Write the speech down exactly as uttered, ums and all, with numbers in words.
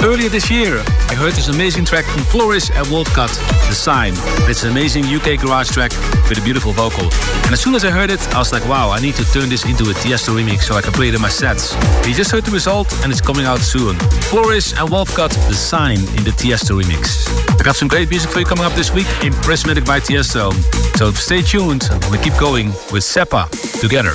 Earlier this year, I heard this amazing track from Flourish and Wolfcut, The Sign. It's an amazing U K garage track with a beautiful vocal. And as soon as I heard it, I was like, wow, I need to turn this into a Tiesto remix so I can play it in my sets. You just heard the result and it's coming out soon. Flourish and Wolfcut, The Sign in the Tiesto remix. I got some great music for you coming up this week in Prismatic by Tiesto. So stay tuned and we keep going with Seppa together.